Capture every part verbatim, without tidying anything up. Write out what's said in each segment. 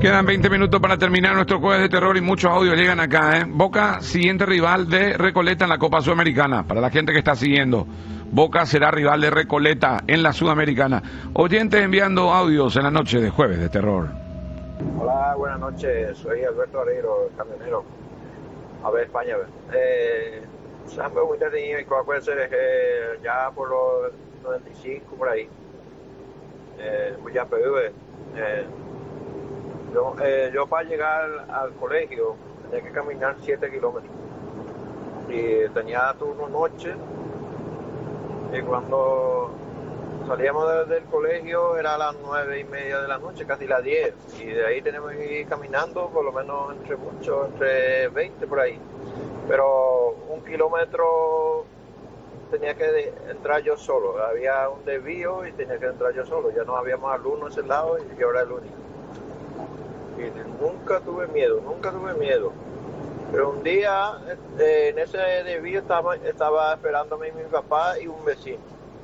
Quedan veinte minutos para terminar nuestro jueves de terror y muchos audios llegan acá, ¿eh? Boca, siguiente rival de Recoleta en la Copa Sudamericana. Para la gente que está siguiendo, Boca será rival de Recoleta en la Sudamericana. Oyentes enviando audios en la noche de jueves de terror. Hola, buenas noches. Soy Alberto Areiro, camionero. A ver, España, a ver. Eh, Sambo muy entretenido y cuál puede ser eh, ya por los noventa y cinco, por ahí. Eh, pues ya P V. Eh, Yo, eh, yo para llegar al colegio tenía que caminar siete kilómetros y tenía turno noche, y cuando salíamos de, del colegio era a las nueve y media de la noche, casi las diez, y de ahí tenemos que ir caminando por lo menos entre muchos, entre veinte por ahí, pero un kilómetro tenía que de, entrar yo solo, había un desvío y tenía que entrar yo solo, ya no habíamos alumnos en ese lado y yo era el único. Y nunca tuve miedo, nunca tuve miedo. Pero un día eh, en ese desvío estaba, estaba esperándome mi papá y un vecino.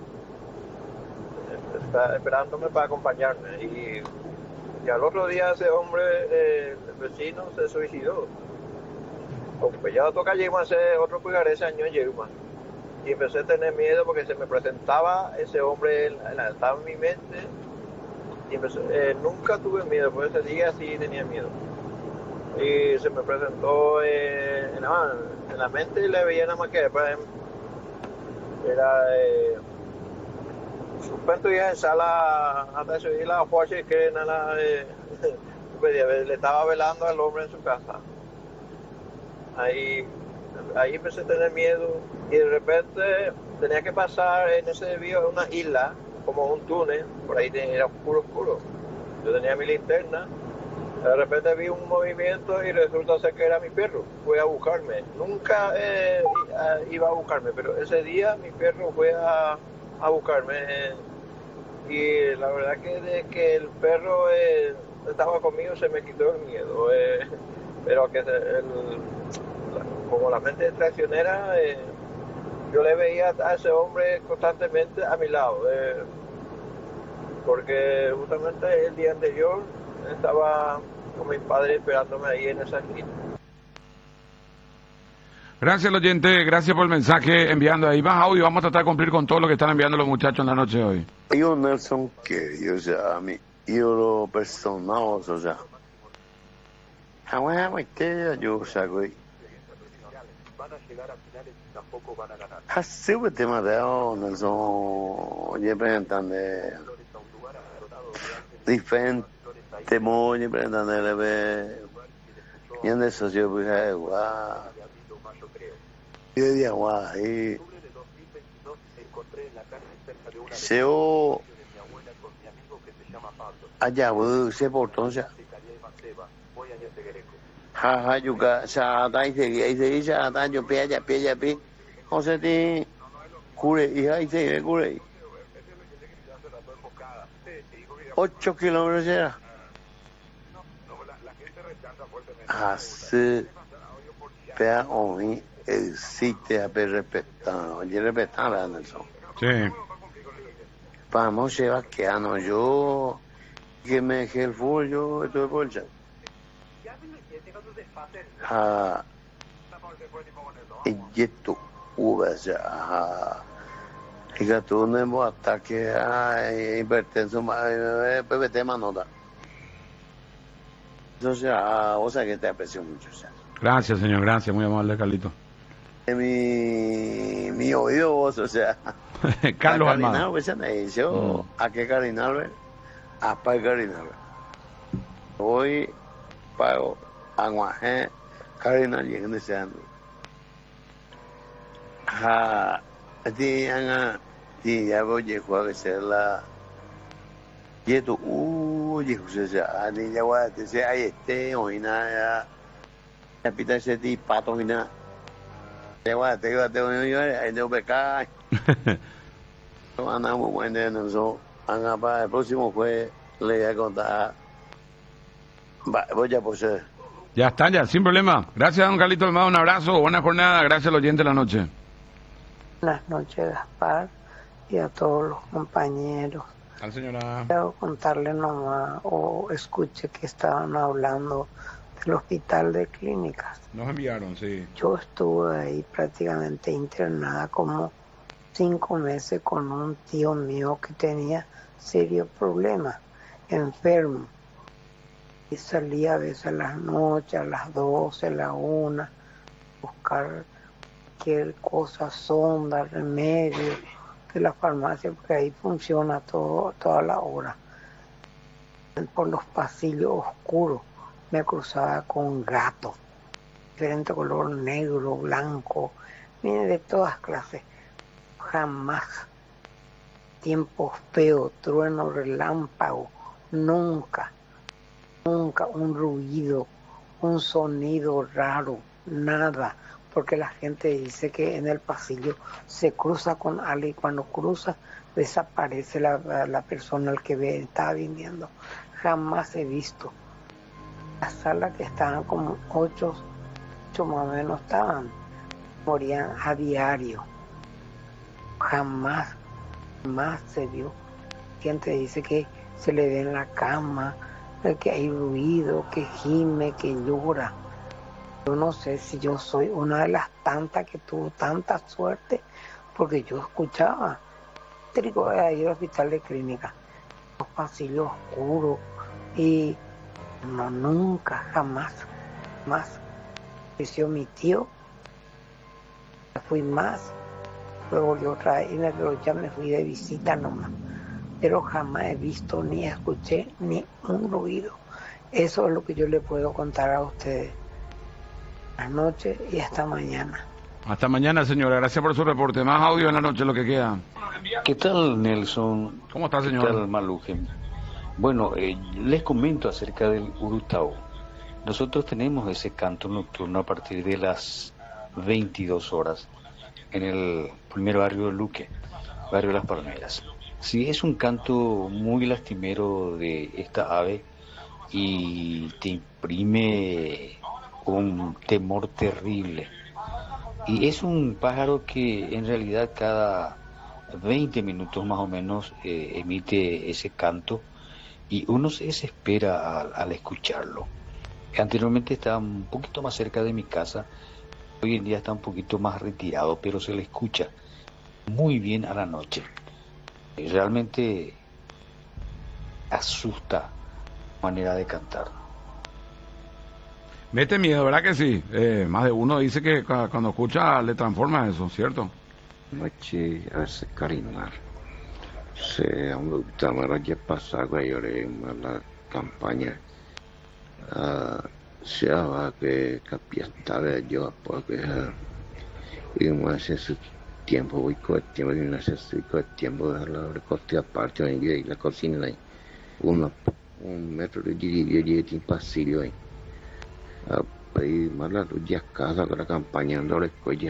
Estaba esperándome para acompañarme. Y, y al otro día ese hombre, eh, el vecino, se suicidó. Pues ya toca llegar a hacer otro cuidar ese año en Yeruma. Y empecé a tener miedo porque se me presentaba ese hombre, estaba en mi mente. Y empecé, eh, nunca tuve miedo, por ese día sí tenía miedo. Y se me presentó eh, en, la, en la mente y le veía nada más que después era eh, suspenso y en sala hasta subir la fuerza que nada eh, le estaba velando al hombre en su casa. Ahí, ahí empecé a tener miedo y de repente tenía que pasar en ese desvío una isla, como un túnel, por ahí era oscuro, oscuro. Yo tenía mi linterna, de repente vi un movimiento y resulta ser que era mi perro. Fue a buscarme. Nunca eh, iba a buscarme, pero ese día mi perro fue a, a buscarme. Y la verdad que de que el perro eh, estaba conmigo se me quitó el miedo. Eh, pero que el, la, como la mente traicionera, eh, yo le veía a ese hombre constantemente a mi lado, eh, porque justamente el día anterior estaba con mi padre esperándome ahí en esa esquina. Gracias, oyente, gracias por el mensaje enviando ahí más audio. Vamos a tratar de cumplir con todo lo que están enviando los muchachos en la noche de hoy. Io Nelson che io già mi io lo personale so già. Ahora me quedé yo saco. Hace tema de Nelson ye presentando differente modi presentando le be y en eso yo pues guau yo día guau y seo allá voy se portón ya ha ha juga sa dai se ai se sa ta yo pe ya pe ya pe José ti cure y ahí se cure ocho kilómetros era hace pea hoy existe a per respetar oye respetar a Nelson sí vamos se va quedando yo que me dejé el fútbol yo estoy por el chat ah y esto hubo ya y que tú no hemos ataque a hipertenso P P T manota entonces ah, o sea que te aprecio mucho o sea. Gracias, señor, gracias, muy amable, Carlito. Mi, mi oído vos, o sea. Carlos Almada. Pues, yo, mm. ¿A qué cardinal? A para cardinal. Hoy pago aguaje cardinal y en ese año. Ah, ti anga ti ya voy a jugar que ser la y esto uy José ya ni ya voy a decir ahí este hoy nada ya pita ese ti pato y nada ya voy a te voy a te voy a ahí no pecar andamos bueno nosotros anga para el próximo jueves le voy a contar voy a poseer ya está ya sin problema. Gracias, don Carlito Almada, un abrazo, buena jornada, gracias al oyente de la noche. Buenas noches, Gaspar, y a todos los compañeros Al señora. Quiero contarle nomás, o escuche que estaban hablando del hospital de clínicas. Nos enviaron, sí. Yo estuve ahí prácticamente internada como cinco meses con un tío mío que tenía serios problemas, enfermo. Y salía a veces a las noches, a las doce, a la una, buscar cualquier cosa, sonda, remedio de la farmacia, porque ahí funciona todo, toda la hora. Por los pasillos oscuros me cruzaba con gatos, diferente color, negro, blanco, viene de todas clases. Jamás, tiempos feos, trueno, relámpago, nunca, nunca un ruido, un sonido raro, nada, porque la gente dice que en el pasillo se cruza con alguien y cuando cruza desaparece la, la persona al que ve, está viniendo. Jamás he visto. La sala que estaban como ocho, ocho más o menos estaban, morían a diario. Jamás, jamás se vio. Gente dice que se le ve en la cama, que hay ruido, que gime, que llora. Yo no sé si yo soy una de las tantas que tuvo tanta suerte, porque yo escuchaba trigo de ahí al hospital de clínica, los pasillos oscuros, y no, nunca, jamás, más. Creció mi tío, fui más. Luego yo otra vez, pero ya me fui de visita nomás. Pero jamás he visto, ni escuché, ni un ruido. Eso es lo que yo le puedo contar a ustedes. Buenas noches y hasta mañana. Hasta mañana, señora. Gracias por su reporte. Más audio en la noche, lo que queda. ¿Qué tal, Nelson? ¿Cómo está, señor? ¿Qué tal, Maluje? Bueno, eh, les comento acerca del Urutao. Nosotros tenemos ese canto nocturno a partir de las veintidós horas. En el primer barrio de Luque, barrio de Las Palmeras. Sí, es un canto muy lastimero de esta ave y te imprime un temor terrible. Y es un pájaro que en realidad cada veinte minutos más o menos eh, emite ese canto y uno se desespera al, al escucharlo. Anteriormente estaba un poquito más cerca de mi casa. Hoy en día está un poquito más retirado, pero se le escucha muy bien a la noche. Realmente asusta la manera de cantar. Mete miedo, ¿verdad que sí? Eh, más de uno dice que cuando escucha le transforma eso, ¿cierto? Noche a veces carinar. Se han gustado más ya pasado y ahora la campaña. Se va que capiastaba yo porque y más ese tiempo voy con el tiempo y no necesito el tiempo de la recoste aparte y la cocina ahí uno un metro de dividido y el pasillo ahí ahí más la luz ya casa con la campaña no le coge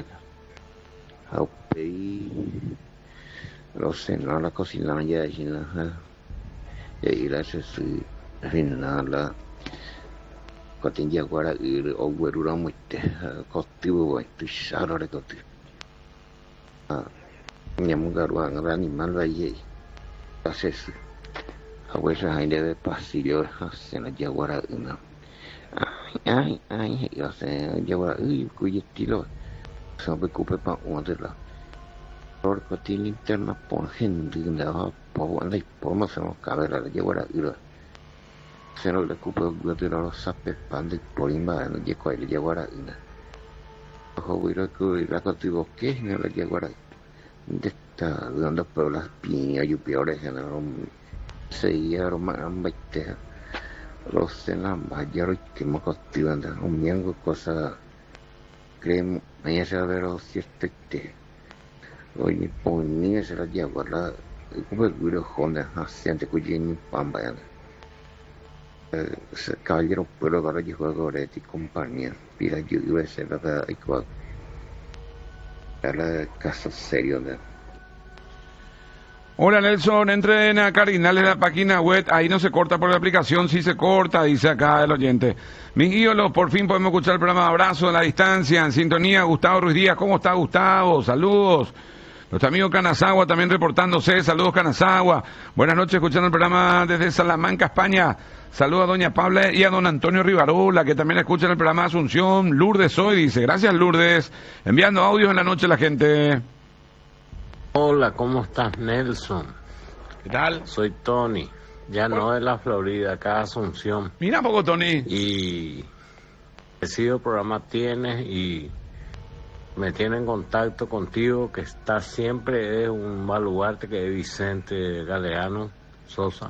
ahí no sé no la cocina ya y nada y ahí la se nada Cotin Jaguara y o Guerura muerte costivo tu sharo de costi ah Yamugaruan animal valle haces a veces hay de pasillo hacen la Jaguara una ay ay yo sé Jaguara y cuyo estilo se preocupe para una de la por cotin interna por gente de la por la forma se nos cabe la Jaguara y se nos recupera de los sapes pan de polimba no llegó ahí le llegó ahora una ojo viro que la contigo que no le llegó ahora de esta dando por las piñas y peores en el se hierro más ambite los cenas mayor que me costigan de un miengo cosa creen me hace ver los ciertos te hoy por ni se la llegó la como viro honda asiente cuyo ni pamba caballero pueblo para que juego de ti compañía pida yo iba a ser la igual la caso serio de Hola Nelson, entren a Cardinales la página web, ahí no se corta por la aplicación, sí se corta, dice acá el oyente. Mis ídolos, por fin podemos escuchar el programa Abrazo a la distancia, en sintonía, Gustavo Ruiz Díaz, ¿cómo está Gustavo? Saludos. Nuestro amigo Canazagua también reportándose. Saludos, Canazagua. Buenas noches, escuchando el programa desde Salamanca, España. Saludos a doña Paula y a don Antonio Rivarola, que también escuchan el programa de Asunción. Lourdes hoy dice, gracias Lourdes. Enviando audios en la noche a la gente. Hola, ¿cómo estás, Nelson? ¿Qué tal? Soy Tony, ya no de la Florida, acá Asunción. Mira poco, Tony. Y el programa tienes y me tiene en contacto contigo, que está siempre, es un baluarte que es Vicente Galeano Sosa.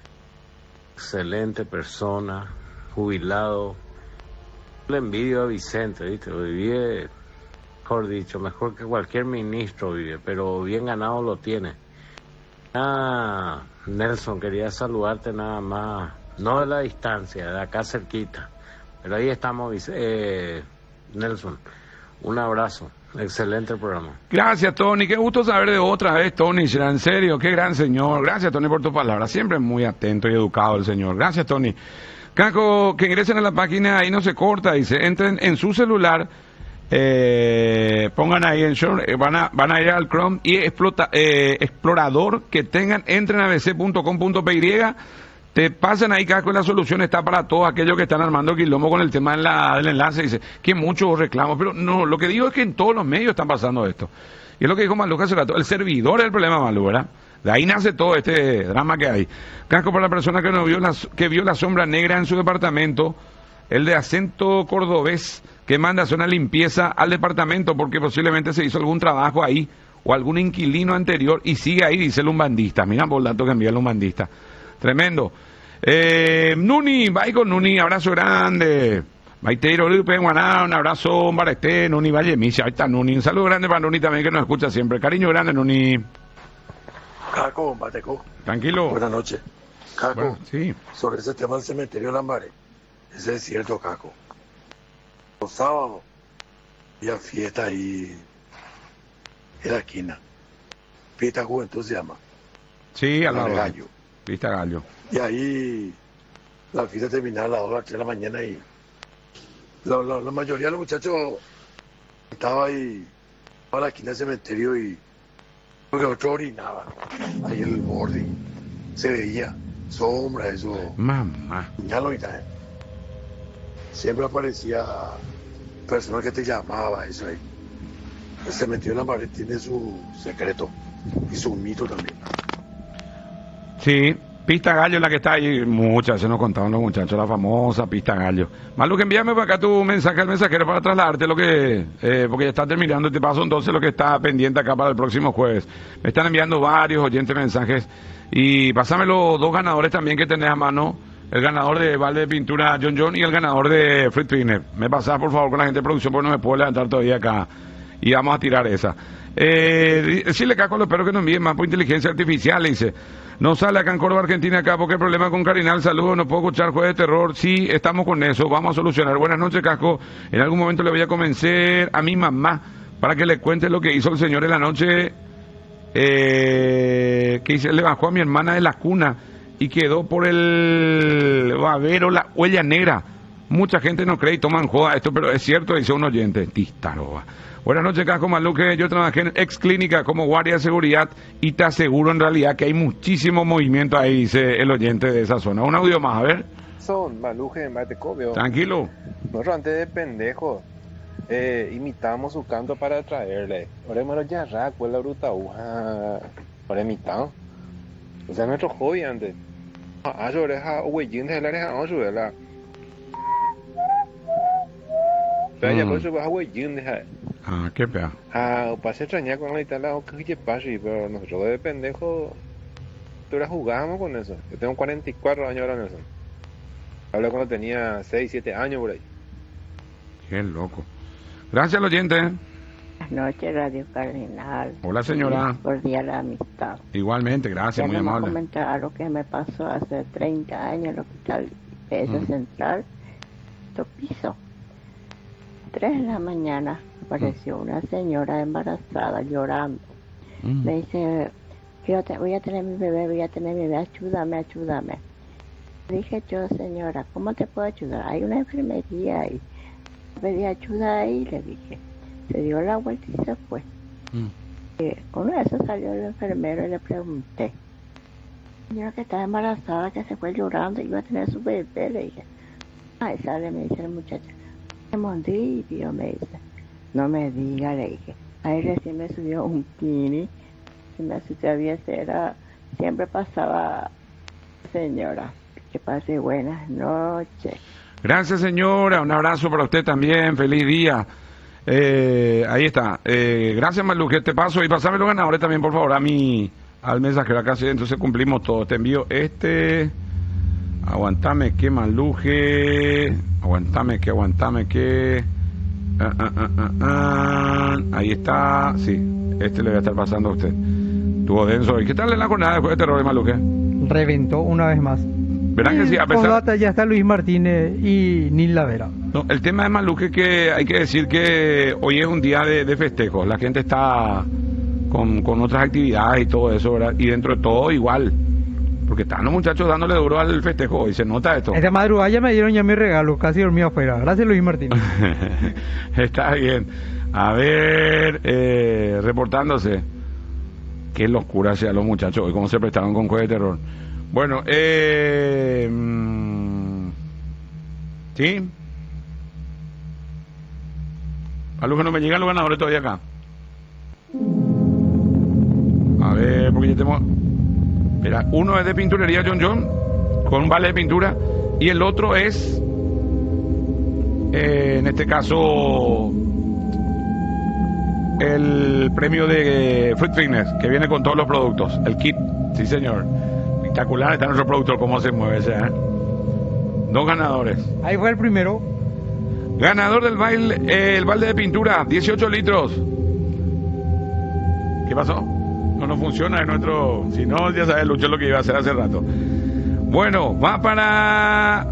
Excelente persona, jubilado. Le envidio a Vicente, ¿viste? Vive, mejor dicho, mejor que cualquier ministro vive, pero bien ganado lo tiene. Ah, Nelson, quería saludarte nada más, no de la distancia, de acá cerquita, pero ahí estamos, eh, Nelson. Un abrazo, excelente programa. Gracias, Tony, qué gusto saber de otra vez, Tony, será en serio, qué gran señor. Gracias, Tony, por tu palabra, siempre muy atento y educado el señor. Gracias, Tony. Caco, que ingresen a la página, ahí no se corta, dice, entren en su celular, eh, pongan ahí en show, eh, van a van a ir al Chrome y explota, eh, explorador que tengan, entren a b c punto com punto p y, te pasan ahí, Caco, la solución está para todos aquellos que están armando quilombo con el tema de la, del enlace. Dice que muchos reclamos, pero no, lo que digo es que en todos los medios están pasando esto. Y es lo que dijo Maluca hace rato, el servidor es el problema, Malu, ¿verdad? De ahí nace todo este drama que hay. Caco, para la persona que no vio la, que vio la sombra negra en su departamento, el de acento cordobés, que manda a hacer una limpieza al departamento porque posiblemente se hizo algún trabajo ahí o algún inquilino anterior y sigue ahí, dice el umbandista. Mira por el dato que envía el umbandista. Tremendo. Eh, Nuni, bye con Nuni, abrazo grande. Maiteiro, Lupe, Guaná, un abrazo, Bareste, Nuni, Valle Misa, ahí está Nuni. Un saludo grande para Nuni también que nos escucha siempre. Cariño grande, Nuni. Caco, Bateco. Tranquilo. Buenas noches. Caco, bueno, sí. Sobre ese tema del cementerio de Lambaré, ese es cierto, Caco. Los sábados había fiesta ahí en la esquina. Fiesta Juventud se llama. Sí, al lado. Gallo. Fiesta Gallo. Y ahí la fiesta terminaba a las dos, a las tres de la mañana y la, la, la mayoría de los muchachos estaban ahí a la esquina del cementerio y porque otros orinaban ahí en el borde. Se veía sombra, eso. Mamá. Ya lo viste. Siempre aparecía personas que te llamaban, eso ahí. El cementerio de Lambaré tiene su secreto y su mito también. Sí, Pista Gallo es la que está ahí, muchas, se nos contaban los muchachos, la famosa Pista Gallo. Malu, que envíame para acá tu mensaje al mensajero para trasladarte lo que, eh, porque ya está terminando, te paso entonces lo que está pendiente acá para el próximo jueves. Me están enviando varios oyentes mensajes y pásame los dos ganadores también que tenés a mano, el ganador de balde de pintura John John y el ganador de Fruit Cleaner. Me pasás por favor con la gente de producción porque no me puedo levantar todavía acá y vamos a tirar esa. Eh, decirle, Caco, espero que nos envíen más por inteligencia artificial, le dice. No sale acá en Córdoba, Argentina, acá, porque hay problema con Carinal. Saludos, no puedo escuchar jueves de terror. Sí, estamos con eso, vamos a solucionar. Buenas noches, Casco. En algún momento le voy a convencer a mi mamá para que le cuente lo que hizo el señor en la noche, eh, que hice, le bajó a mi hermana de la cuna y quedó por el babero la huella negra. Mucha gente no cree y toman joda esto, pero es cierto, dice un oyente. Tistaroba. Buenas noches, Casco Maluque. Yo trabajé en ex clínica como guardia de seguridad y te aseguro en realidad que hay muchísimo movimiento ahí, dice el oyente de esa zona. Un audio más, a ver. Son Maluque, Matecobio. Tranquilo. Nosotros antes de pendejo eh, imitamos su canto para atraerle. Ahora me ya raco, la bruta uja. Ahora imitamos. O sea, nuestro hobby antes. Ah, yo oreja, güeyín, de la oreja, vamos a subirla. Pero ya con su baja güeyín, deja. Ah, qué pea. Ah, pasé extrañar con la italiana, que pasa, pero nosotros de pendejo, tú la jugábamos con eso. Yo tengo cuarenta y cuatro años ahora en eso. Hablé cuando tenía seis, siete años por ahí. Qué loco. Gracias al oyente. Buenas noches, Radio Cardenal. Hola, señora. Por día de la amistad. Igualmente, gracias, muy amable. Quiero comentar lo que me pasó hace treinta años en el hospital P S mm. Central, Topizo. Tres de la mañana apareció mm. una señora embarazada llorando. Mm. Me dice, Quiero te, voy a tener mi bebé, voy a tener mi bebé, ayúdame, ayúdame. Dije yo, señora, ¿cómo te puedo ayudar? Hay una enfermería ahí. Pedí ayuda ahí, le dije. Se dio la vuelta y se fue. Mm. Y uno de esos salió el enfermero y le pregunté, señora que está embarazada, que se fue llorando y iba a tener su bebé, le dije. Ay, sale, me dice el muchacho, qué mondivio, me dice. No me diga, le dije. Ahí recién me subió un kini, y me asusté a era, siempre pasaba, señora. Que pase buenas noches. Gracias, señora. Un abrazo para usted también. Feliz día. Eh, ahí está. Eh, gracias, Maluje. Te paso y pasame los ganadores también, por favor, a mi, al mensajero acá. Sí, entonces cumplimos todo. Te envío este. Aguantame que Maluje. Aguantame que, aguantame que. Ah, ah, ah, ah, ah. Ahí está. Sí, este le voy a estar pasando a usted. Tuvo denso. ¿Y qué tal en la jornada después de terror de Maluje? Reventó una vez más. ¿Verdad que sí? A pesar... Data ya está Luis Martínez y Nil Lavera. No, el tema de Maluje es que hay que decir que hoy es un día de, de festejos. La gente está con, con otras actividades y todo eso, ¿verdad? Y dentro de todo igual. Porque están los muchachos dándole duro al festejo hoy. Se nota esto. Esta madrugada ya me dieron ya mi regalo. Casi dormí afuera. Gracias, Luis Martínez. Está bien. A ver, eh, reportándose. Qué locura sea los muchachos hoy. Cómo se prestaron con juegos de terror. Bueno, eh... ¿sí? A lo que no me llegan los ganadores todavía acá. A ver, porque ya tenemos... Mira, uno es de pinturería John John, con un vale de pintura, y el otro es, eh, en este caso, el premio de Fruit Fitness, que viene con todos los productos, el kit, sí señor. Espectacular está nuestro productor, cómo se mueve ese, ¿eh? Dos ganadores. Ahí fue el primero. Ganador del baile, eh, el balde de pintura, dieciocho litros. ¿Qué pasó? No, no funciona en nuestro... Si no, ya sabes, Lucho, lo que iba a hacer hace rato. Bueno, va para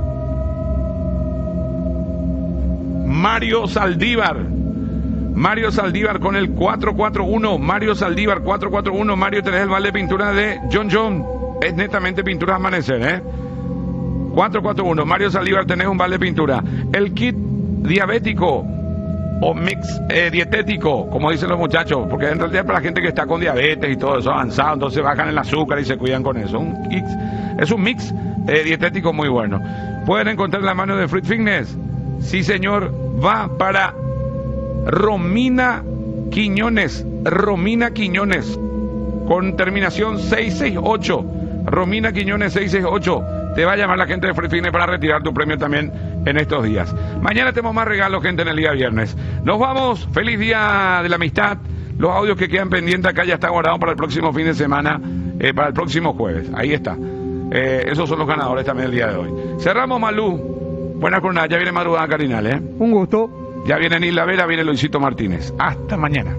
Mario Saldívar. Mario Saldívar con el cuatro cuatro uno. Mario Saldívar, cuatro cuatro uno. Mario, tenés el balde de pintura de John John. Es netamente pintura Amanecer, ¿eh? cuatro cuatro uno. Mario Saldívar, tenés un balde de pintura. El kit diabético o mix eh, dietético, como dicen los muchachos, porque en realidad es para la gente que está con diabetes y todo eso avanzado, entonces bajan el azúcar y se cuidan con eso. Un kit, es un mix eh, dietético muy bueno. Pueden encontrar la mano de Fruit Fitness. Sí, señor, va para Romina Quiñones. Romina Quiñones, con terminación seiscientos sesenta y ocho. Romina Quiñones seiscientos sesenta y ocho. Te va a llamar la gente de Fruit Fitness para retirar tu premio también en estos días. Mañana tenemos más regalos, gente, en el día viernes. Nos vamos. Feliz día de la amistad. Los audios que quedan pendientes acá ya están guardados para el próximo fin de semana, eh, para el próximo jueves. Ahí está. Eh, esos son los ganadores también el día de hoy. Cerramos, Malú. Buena jornada. Ya viene madrugada Carinal, ¿eh? Un gusto. Ya viene Nil Lavera, viene Luisito Martínez. Hasta mañana.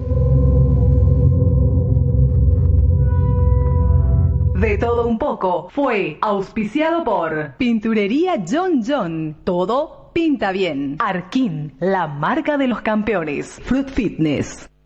De todo un poco fue auspiciado por Pinturería John John. Todo pinta bien. Arkin, la marca de los campeones. Fruit Fitness.